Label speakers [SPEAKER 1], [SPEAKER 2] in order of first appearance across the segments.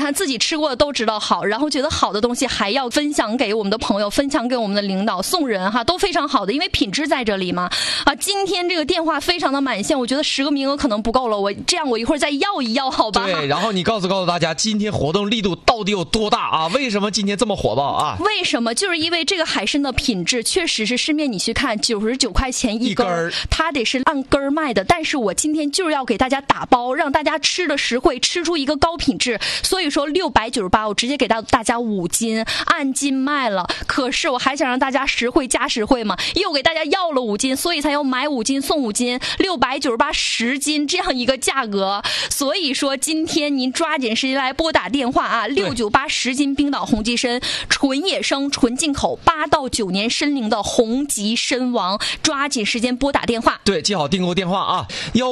[SPEAKER 1] 看自己吃过的都知道好，然后觉得好的东西还要分享给我们的朋友，分享给我们的领导，送人哈，都非常好的，因为品质在这里嘛。今天这个电话非常的满线，我觉得10个名额可能不够了，我一会儿再要一要，好吧？
[SPEAKER 2] 对，然后你告诉大家，今天活动力度到底有多大啊？为什么今天这么火爆啊？
[SPEAKER 1] 为什么？就是因为这个海参的品质确实是市面你去看99块钱一根，它得是按根卖的，但是我今天就是要给大家打包，让大家吃的实惠，吃出一个高品质，所以说698我直接给到大家5斤，按斤卖了。可是我还想让大家实惠加实惠嘛，又给大家要了5斤，所以才要买5斤送5斤，69810斤这样一个价格。所以说今天您抓紧时间来拨打电话啊，69810斤冰岛红极参，纯野生纯进口，8到9年参龄的红极参王，抓紧时间拨打电话。
[SPEAKER 2] 对，记好订购电话啊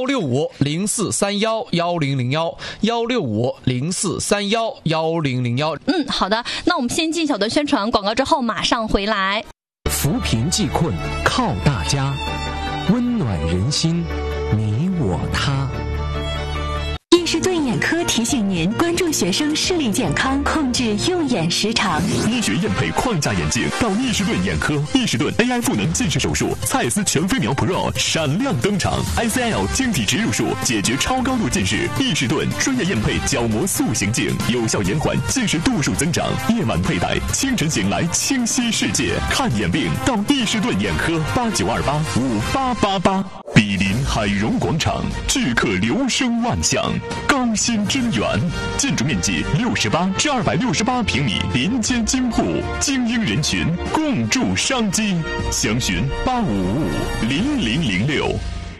[SPEAKER 2] ，16504311001，16504311001。
[SPEAKER 1] 好的，那我们先进小段宣传广告之后马上回来。
[SPEAKER 3] 扶贫济困靠大家，温暖人心，你我他。
[SPEAKER 4] 易士顿眼科提醒您关注学生视力健康，控制用眼时长。
[SPEAKER 5] 医学验配框架眼镜到易士顿眼科，易士顿 AI 赋能近视手术，蔡司全飞秒 Pro 闪亮登场 ，ICL 晶体植入术解决超高度近视，易士顿专业验配角膜塑形镜，有效延缓近视度数增长。夜晚佩戴，清晨醒来清晰视界。看眼病到易士顿眼科，89285888。比邻海荣广场，巨客流声万象，高新真源，建筑面积68至268平米，林间金铺，精英人群，共筑商机。详询85550006。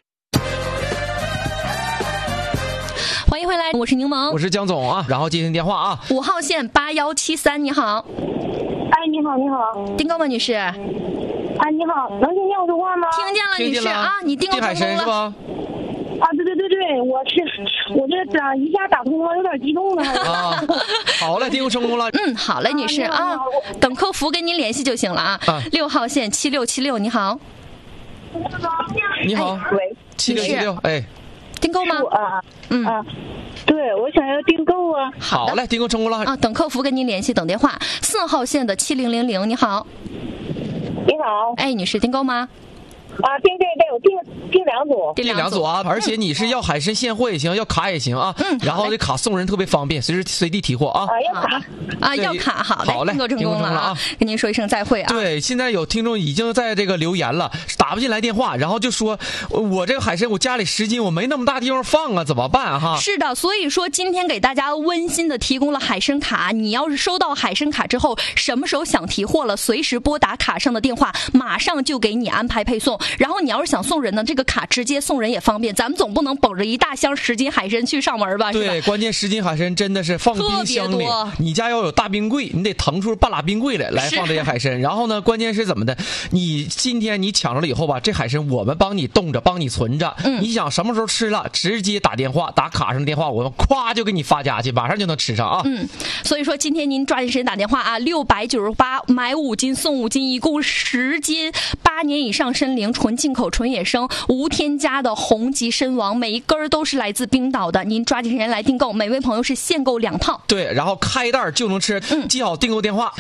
[SPEAKER 1] 欢迎回来，我是柠檬，
[SPEAKER 2] 我是江总啊。然后接听电话啊
[SPEAKER 1] ，5号线8173，你好。
[SPEAKER 6] 你好，你好，
[SPEAKER 1] 订购吗，女士？
[SPEAKER 6] 你好，能听见我说话吗？
[SPEAKER 1] 听见了，女士啊，你订购成功了
[SPEAKER 2] 是吧？
[SPEAKER 6] 对，我这一下打通了，有点激动了。
[SPEAKER 2] 好嘞，订购成功了。
[SPEAKER 1] 好嘞，女士啊，等客服跟您联系就行了啊。6号线7676，你好。
[SPEAKER 2] 你好，
[SPEAKER 6] 喂
[SPEAKER 2] ，7676，哎，
[SPEAKER 1] 订购吗？
[SPEAKER 6] 对，我想要订购啊。
[SPEAKER 2] 好嘞，订购成功了
[SPEAKER 1] 啊，等客服跟您联系，等电话。4号线的7000，你好。
[SPEAKER 6] 你好，
[SPEAKER 1] 哎，女士，订购吗？
[SPEAKER 6] 对，我订2组，
[SPEAKER 2] 订2组啊！而且你是要海参现货也行，要卡也行啊。然后这卡送人特别方便，随时随地提货啊。
[SPEAKER 6] 要卡
[SPEAKER 1] 要卡，好嘞，订购成功了啊！跟您说一声再会啊。
[SPEAKER 2] 对，现在有听众已经在这个留言了，打不进来电话，然后就说我这个海参我家里10斤，我没那么大地方放啊，怎么办哈？
[SPEAKER 1] 是的，所以说今天给大家温馨的提供了海参卡。你要是收到海参卡之后，什么时候想提货了，随时拨打卡上的电话，马上就给你安排配送。然后你要是想送人呢，这个卡直接送人也方便，咱们总不能捧着一大箱10斤海参去上门吧？
[SPEAKER 2] 对，关键10斤海参真的是放冰箱里，你家要有大冰柜，你得腾出半拉冰柜来放这些海参。然后呢，关键是怎么的？你今天你抢着了以后吧，这海参我们帮你冻着，帮你存着。你想什么时候吃了，直接打电话，打卡上的电话，我们咵就给你发家去，马上就能吃上啊。
[SPEAKER 1] 所以说今天您抓紧时间打电话啊，698买5斤送5斤，一共10斤，8年以上参龄，纯进口纯野生无添加的红极参王，每一根都是来自冰岛的，您抓紧时间来订购，每位朋友是限购2套。
[SPEAKER 2] 对，然后开袋就能吃。记好订购电话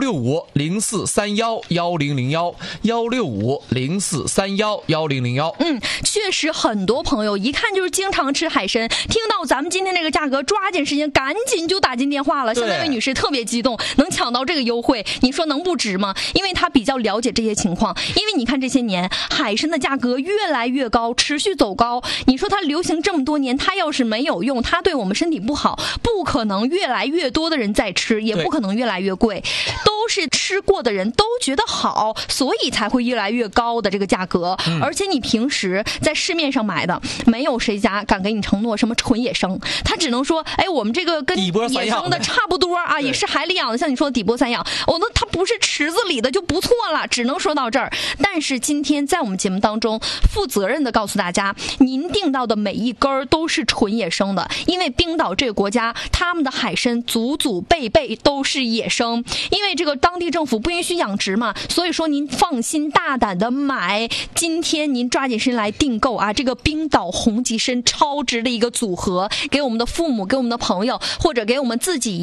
[SPEAKER 2] 16504311001，16504311001。
[SPEAKER 1] 确实很多朋友一看就是经常吃海参，听到咱们今天这个价格，抓紧时间赶紧就打进电话了。像那位女士特别激动，能抢到这个优惠，你说能不值吗？因为她比较了解这些情况，因为你看这些年海参的价格越来越高，持续走高。你说它流行这么多年，它要是没有用，它对我们身体不好，不可能越来越多的人在吃，也不可能越来越贵，都是吃过的人都觉得好，所以才会越来越高的这个价格。而且你平时在市面上买的，没有谁家敢给你承诺什么纯野生，他只能说，哎，我们这个跟野生的差不多啊，也是海里养的，像你说的底波3养，它不是池子里的就不错了，只能说到这儿。但是今天在我们节目当中，负责任的告诉大家，您订到的每一根都是纯野生的，因为冰岛这个国家，他们的海参祖祖辈辈都是野生，因为这个当地政府不允许养殖嘛，所以说您放心大胆的买。今天您抓紧时间来订购啊，这个冰岛红极参超值的一个组合，给我们的父母，给我们的朋友，或者给我们自己